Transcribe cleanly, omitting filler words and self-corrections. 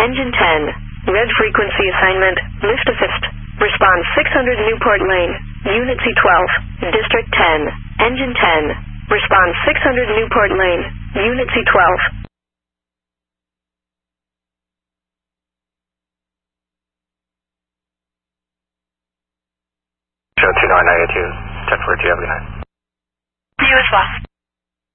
Engine 10. Red frequency assignment. Lift assist. Response 600 Newport Lane. Unit C12. District 10. Engine 10. Response 600 Newport Lane. Unit C12. Show 29982. Jet 42, have a good night. You as well.